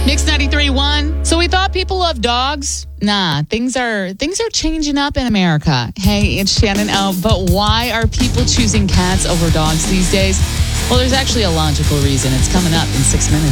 Mix 93.1. So we thought people love dogs. Nah, things are changing up in America. Hey, it's Shannon O. But why are people choosing cats over dogs these days? Well, there's actually a logical reason. It's coming up in 6 minutes.